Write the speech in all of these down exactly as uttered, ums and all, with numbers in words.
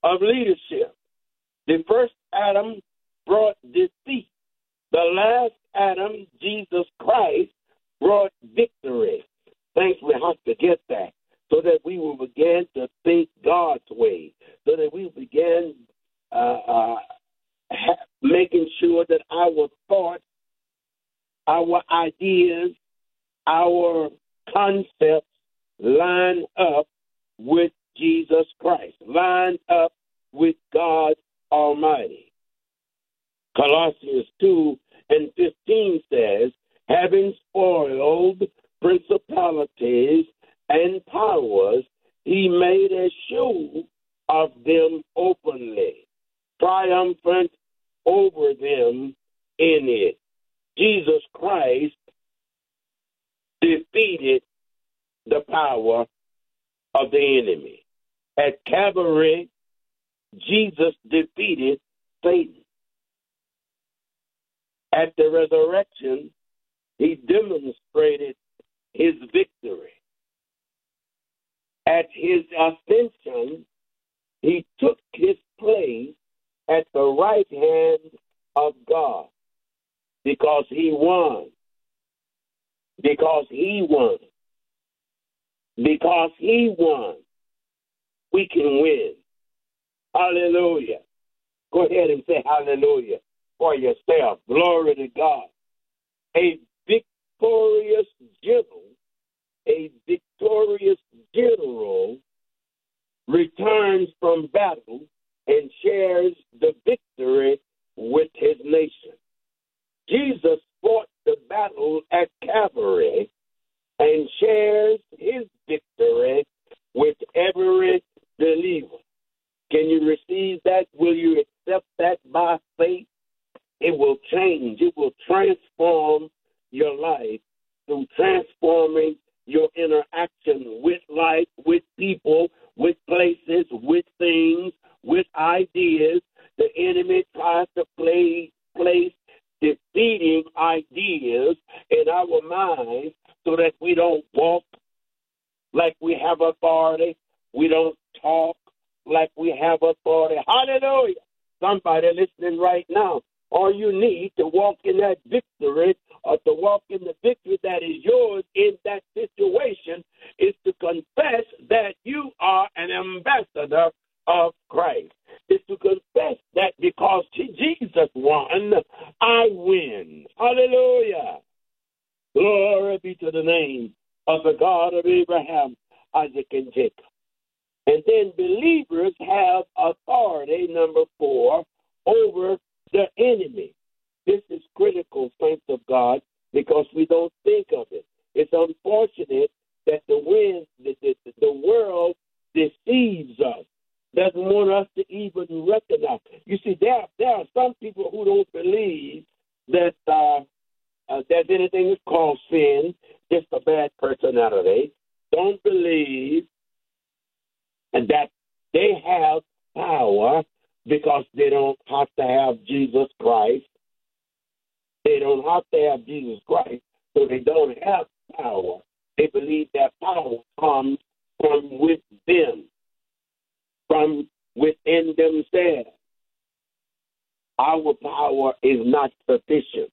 of leadership. The first Adam brought defeat. The last Adam, Jesus Christ, brought victory. Thanks, we have to get that so that we will begin to think God's way, so that we begin uh, uh, ha- making sure that our thoughts, our ideas, our concepts line up with Jesus Christ, line up with God Almighty. Colossians two and fifteen says, having spoiled principalities and powers, he made a show of them openly, triumphant over them in it. Jesus Christ defeated the power of the enemy. At Calvary, Jesus defeated Satan. At the resurrection, he demonstrated his victory. At his ascension, he took his place at the right hand of God because he won. Because he won. Because he won. We can win. Hallelujah. Go ahead and say hallelujah for yourself. Glory to God. A victorious general, a victorious general returns from battle and shares the victory with his nation. Jesus fought the battle at Calvary and shares his victory with every believer. Can you receive that? Will you accept that by faith? It will change. It will transform your life through transforming your interaction with life, with people, with places, with things, with ideas. The enemy tries to play, place defeating ideas in our minds so that we don't walk like we have authority. We don't talk like we have authority. Hallelujah. Somebody listening right now. All you need to walk in that victory or to walk in the victory that is yours in that situation is to confess that you are an ambassador of Christ. Is to confess that because Jesus won, I win. Hallelujah. Glory be to the name of the God of Abraham, Isaac, and Jacob. And then believers have authority, number four, over the enemy. This is critical, saints of God, because we don't think of it. It's unfortunate that the wind, the, the, the world deceives us, doesn't want us to even recognize. You see, there, there are some people who don't believe that uh, uh, there's anything that's called sin, just a bad personality. Don't believe and that they have power because they don't have to have Jesus Christ. They don't have to have Jesus Christ, so they don't have power. They believe that power comes from within, from within themselves. Our power is not sufficient.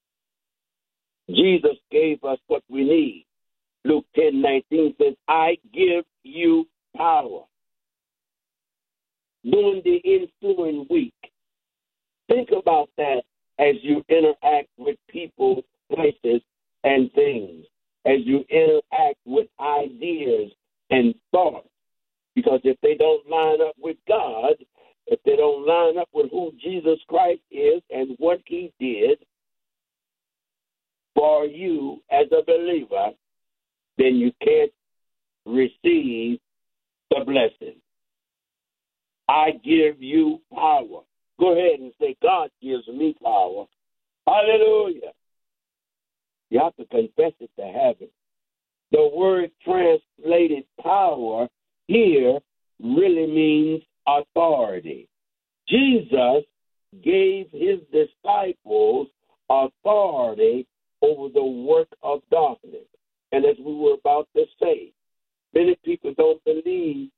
Jesus gave us what we need. Luke ten nineteen says, I give you power. During the ensuing week, think about that as you interact with people, places, and things, as you interact with ideas and thoughts. Because if they don't line up with God, if they don't line up with who Jesus Christ is and what he did for you as a believer, then you can't receive the blessing. I give you power. Go ahead and say, God gives me power. Hallelujah. You have to confess it to have it. The word translated power here really means authority. Jesus gave his disciples authority over the work of darkness. And as we were about to say, many people don't believe